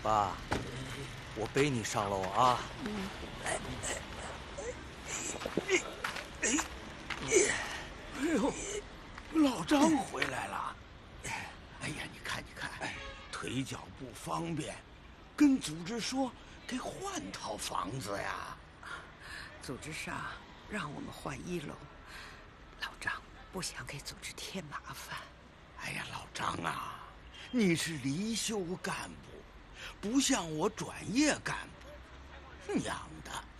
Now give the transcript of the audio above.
爸，我背你上楼啊。 哎呦，老张回来了！哎呀，你看，腿脚不方便，跟组织说给换套房子呀。 组织上让我们换1楼，老张不想给组织添麻烦。 哎呀，老张啊，你是离休干部，不像我转业干部，娘的！